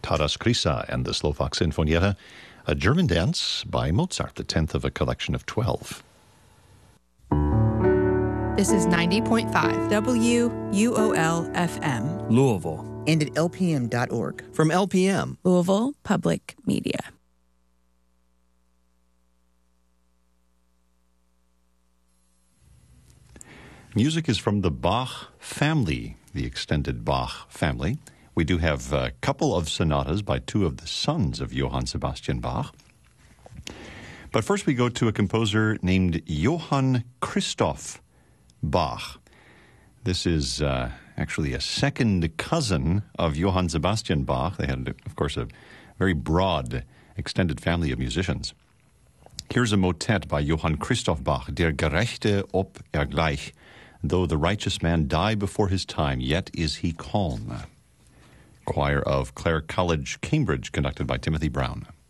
Taras Krysa and the Slovak Sinfonietta, a German dance by Mozart, the 10th of a collection of 12. This is 90.5 WUOL-FM. Louisville. And at lpm.org. From LPM. Louisville Public Media. Music is from the Bach family, the extended Bach family. We do have a couple of sonatas by two of the sons of Johann Sebastian Bach. But first we go to a composer named Johann Christoph Bach. This is actually a second cousin of Johann Sebastian Bach. They had, of course, a very broad, extended family of musicians. Here's a motet by Johann Christoph Bach, Der Gerechte ob gleich. Though the righteous man die before his time, yet is he calm. Choir of Clare College, Cambridge, conducted by Timothy Brown.